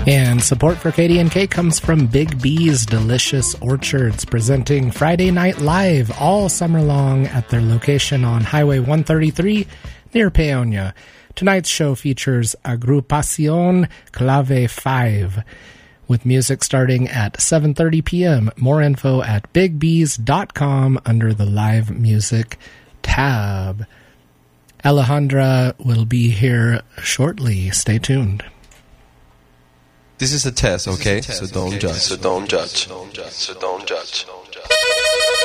And support for KDNK comes from Big B's Delicious Orchards, presenting Friday Night Live all summer long at their location on Highway 133 near Peonia. Tonight's show features Agrupación Clave 5, with music starting at 7:30 p.m. More info at bigbs.com under the Live Music tab. Alejandra will be here shortly. Stay tuned. This is a test, okay? So don't judge.